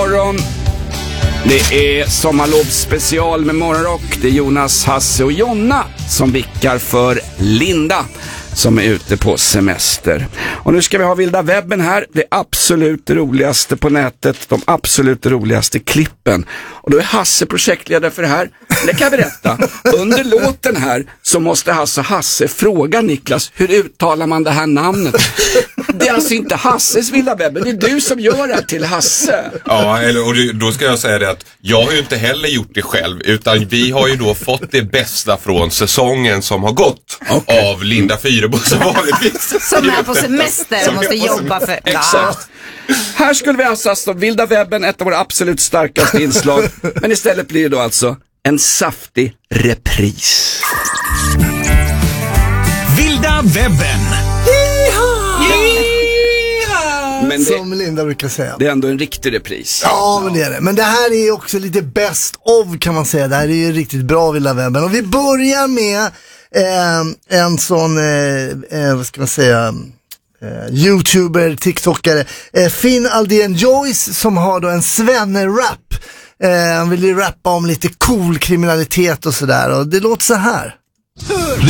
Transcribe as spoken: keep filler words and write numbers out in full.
morgon. Det är sommarlovsspecial med Morgonrock. Det är Jonas, Hasse och Jonna som vickar för Linda som är ute på semester. Och nu ska vi ha vilda webben här. Det absolut roligaste på nätet. De absolut roligaste klippen. Och då är Hasse projektledare för det här. Det kan jag berätta. Under låten här så måste alltså Hasse fråga Niklas, hur uttalar man det här namnet? Det är alltså inte Hasses vilda webben. Det är du som gör det till Hasse. Ja, eller, och då ska jag säga det att jag har ju inte heller gjort det själv. Utan vi har ju då fått det bästa från säsongen som har gått. Okay. Av Linda Fyrebo som vanligtvis. Som är på semester och måste jobba för. Exakt. Här skulle vi alltså stå vilda webben, ett av våra absolut starkaste inslag. Men istället blir det då alltså en saftig repris. Vilda webben. Men det, som Linda brukar säga. Det är ändå en riktig repris. Ja, men det är det. Men det här är också lite best of, kan man säga. Det här är ju riktigt bra vilda webben. Och vi börjar med eh, en sån, eh, eh, vad ska man säga, eh, YouTuber, TikTokare, eh, Finn Aldén Joyce, som har då en svenne-rap. Eh, han vill ju rappa om lite cool kriminalitet och sådär. Och det låter så här.